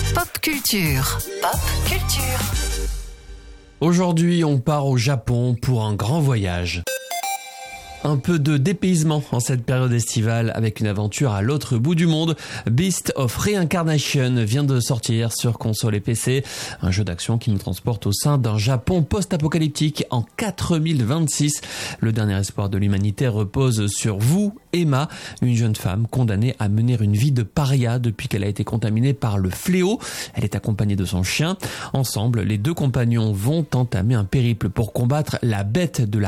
Pop culture. Pop culture. Aujourd'hui, on part au Japon pour un grand voyage. Un peu de dépaysement en cette période estivale avec une aventure à l'autre bout du monde. Beast of Reincarnation vient de sortir sur console et PC. Un jeu d'action qui nous transporte au sein d'un Japon post-apocalyptique en 4026. Le dernier espoir de l'humanité repose sur vous, Emma, une jeune femme condamnée à mener une vie de paria depuis qu'elle a été contaminée par le fléau. Elle est accompagnée de son chien. Ensemble, les deux compagnons vont entamer un périple pour combattre la bête de la